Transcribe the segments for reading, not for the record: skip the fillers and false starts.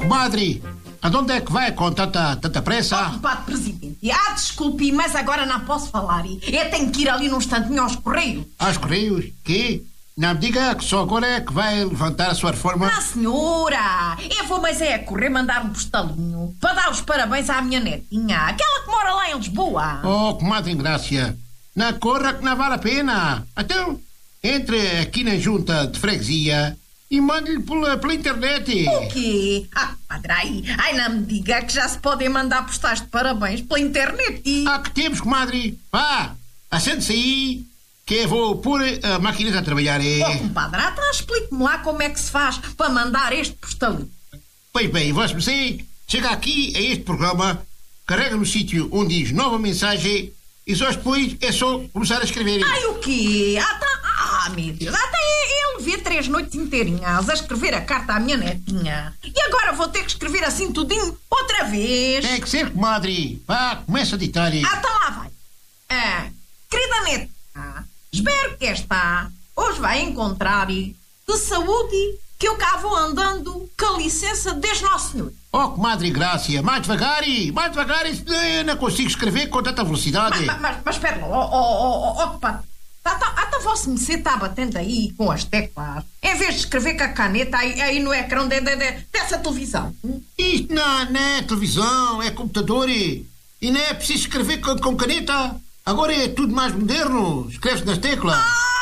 Comadre, aonde é que vai com tanta pressa? Compadre Presidente, desculpe, mas agora não posso falar. Eu tenho que ir ali num instantinho aos Correios. Aos Correios? Quê? Não me diga que só agora é que vai levantar a sua reforma. Ah, senhora! Eu vou, mas é a correr mandar um postalinho para dar os parabéns à minha netinha, aquela que mora lá em Lisboa. Oh, comadre Ingrácia, não corra que não vale a pena. Então, entre aqui na junta de freguesia e mande-lhe pela internet. O quê? Padre, não me diga que já se podem mandar postais de parabéns pela internet. Que temos, comadre. Vá, assente-se aí, que eu vou pôr a máquina a trabalhar. Compadre, então explique-me lá como é que se faz para mandar este postalinho. Pois bem, você chega aqui a este programa, carrega no sítio onde diz nova mensagem e só depois é só começar a escrever. O quê? Meu Deus, até eu levei 3 noites inteirinhas a escrever a carta à minha netinha. E agora vou ter que escrever assim tudinho outra vez. Tem que ser, comadre. Vá, começa a ditar. Então lá vai. Querida netinha, espero que esta hoje vai encontrar de saúde que eu cá vou andando com a licença desde Nosso Senhor. Oh, comadre Grácia, mais devagar, eu não consigo escrever com tanta velocidade. Mas espera lá, compadre. Até vossa mercê está batendo aí com as teclas, em vez de escrever com a caneta aí no ecrã dessa televisão. Isto não é televisão, é computador e não é preciso escrever com caneta. Agora é tudo mais moderno, escreve-se nas teclas.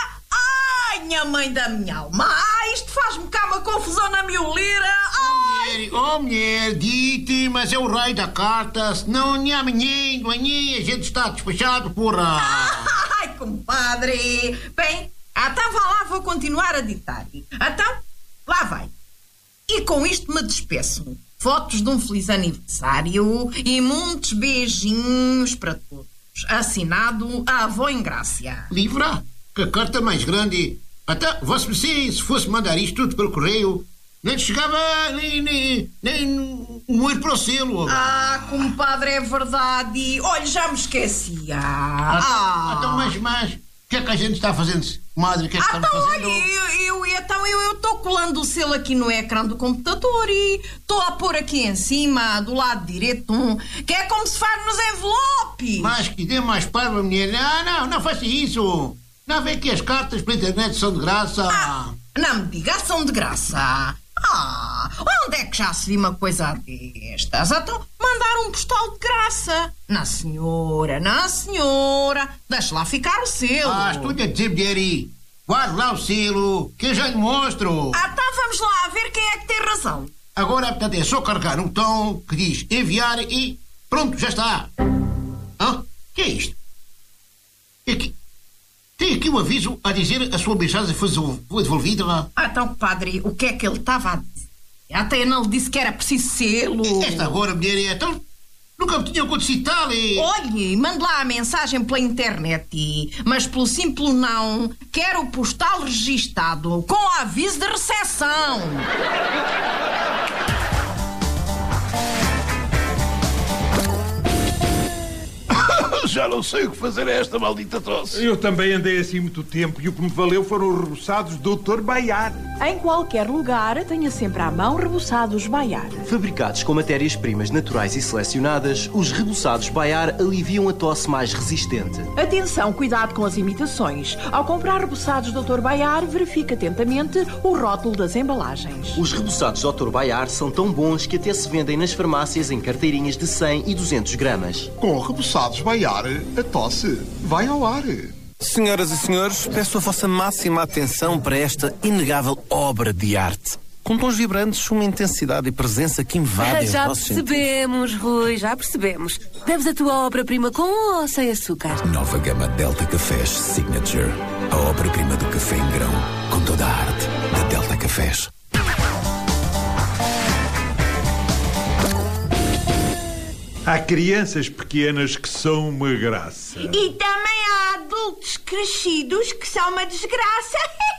Minha mãe da minha alma, isto faz-me cá uma confusão na miolira. Oh, mulher, dite, mas é o rei da carta, senão amanhã a gente está despachado, porra. Ai, compadre. Bem, então vá lá, vou continuar a ditar. Então, lá vai. E com isto me despeço. Fotos de um feliz aniversário e muitos beijinhos para todos. Assinado a avó Ingrácia. Livra, que a carta mais grande. Até você, se fosse mandar isto tudo pelo correio, nem chegava nem um ir para o selo. Compadre, é verdade. Olha, já me esquecia. Então, mas o que é que a gente está fazendo, comadre? O que é que estamos fazendo? Olha, eu estou colando o selo aqui no ecrã do computador e estou a pôr aqui em cima, do lado direito, que é como se faz nos envelopes. Mas que dê mais parva, mulher. Não faça isso. Não vê que as cartas pela internet são de graça. Não me diga, são de graça. Onde é que já se viu uma coisa destas? Então, mandar um postal de graça. Não, senhora. Deixa lá ficar o selo. Estou a dizer, mulher, guarde lá o selo, que eu já lhe mostro. Então vamos lá ver quem é que tem razão. Agora, portanto, é só carregar um botão que diz enviar e pronto, já está. Que é isto? Tem aqui um aviso a dizer a sua mensagem foi devolvida. Então, padre, o que é que ele estava a dizer? Até não lhe disse que era preciso selo. Esta agora, mulher, então nunca me tinha acontecido tal. Olhe, mande lá a mensagem pela internet, mas pelo simples não, quero o postal registado com aviso de recepção. Já não sei o que fazer a esta maldita tosse. Eu também andei assim muito tempo e o que me valeu foram os reboçados Dr. Baiar. Em qualquer lugar, tenha sempre à mão reboçados Baiar. Fabricados com matérias-primas naturais e selecionadas, os reboçados Baiar aliviam a tosse mais resistente. Atenção, cuidado com as imitações. Ao comprar reboçados Dr. Baiar, verifique atentamente o rótulo das embalagens. Os reboçados Dr. Baiar são tão bons que até se vendem nas farmácias em carteirinhas de 100 e 200 gramas. Com reboçados Baiar, a tosse vai ao ar. Senhoras e senhores, peço a vossa máxima atenção para esta inegável obra de arte. Com tons vibrantes, uma intensidade e presença que invadem Já os nossos percebemos, Rui, já percebemos. Bebes a tua obra prima com ou sem açúcar? Nova gama Delta Cafés Signature. A obra-prima do café em grão, com toda a arte da Delta Cafés. Há crianças pequenas que são uma graça. E também há adultos crescidos que são uma desgraça.